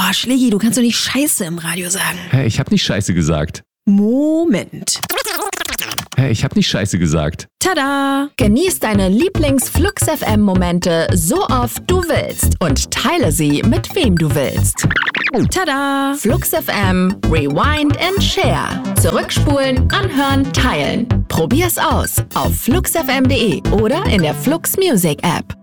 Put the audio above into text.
Oh, Schlägi, du kannst doch nicht Scheiße im Radio sagen. Hä, ich hab nicht Scheiße gesagt. Moment. Hä, ich hab nicht Scheiße gesagt. Tada! Genieß deine Lieblings-Flux FM-Momente so oft du willst und teile sie mit wem du willst. Tada! Flux FM, Rewind and Share. Zurückspulen, anhören, teilen. Probier's aus auf fluxfm.de oder in der Flux Music App.